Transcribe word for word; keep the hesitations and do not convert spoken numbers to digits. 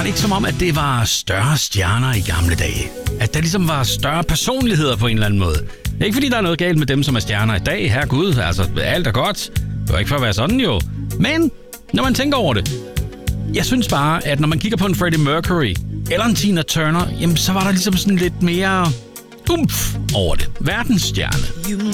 det ikke som om, at det var større stjerner i gamle dage? At der ligesom var større personligheder på en eller anden måde? Ikke fordi der er noget galt med dem, som er stjerner i dag. Herregud, altså alt er godt. Det var ikke for at være sådan jo. Men når man tænker over det, jeg synes bare, at når man kigger på en Freddie Mercury eller en Tina Turner, jamen så var der ligesom sådan lidt mere umf over det. Verdensstjerne.